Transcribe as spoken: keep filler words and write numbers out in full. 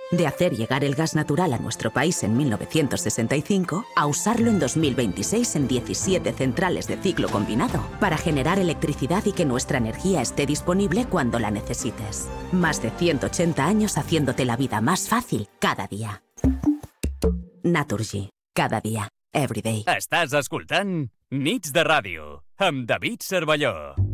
De hacer llegar el gas natural a nuestro país en mil novecientos sesenta y cinco a usarlo en dos mil veintiséis en diecisiete centrales de ciclo combinado para generar electricidad y que nuestra energía esté disponible cuando la necesites. Más de ciento ochenta años haciéndote la vida más fácil cada día. Naturgy. Cada dia. Every day. Estàs escoltant Nits de Ràdio amb David Cervelló.